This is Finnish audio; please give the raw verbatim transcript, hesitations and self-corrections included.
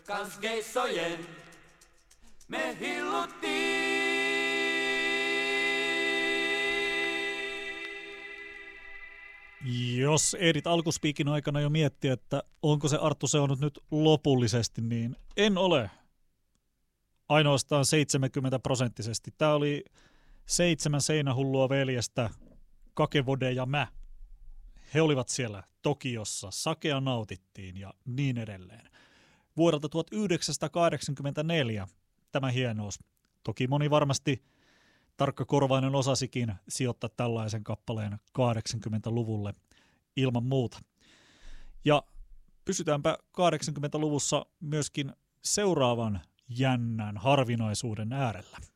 kans geissojen me hilluttiin. Jos ehdit alkuspiikin aikana jo miettiä, että onko se Arttu seonnut nyt lopullisesti, niin en ole. Ainoastaan seitsemänkymmentä prosenttisesti. Tämä oli seitsemän seinähullua veljestä, Kakevode ja mä. He olivat siellä Tokiossa, sakea nautittiin ja niin edelleen. Vuodelta tuhatyhdeksänsataakahdeksankymmentäneljä tämä hienous. Toki moni varmasti tarkkakorvainen osasikin sijoittaa tällaisen kappaleen kahdeksankymmentäluvulle ilman muuta. Ja pysytäänpä kahdeksankymmentäluvussa myöskin seuraavan jännän harvinaisuuden äärellä.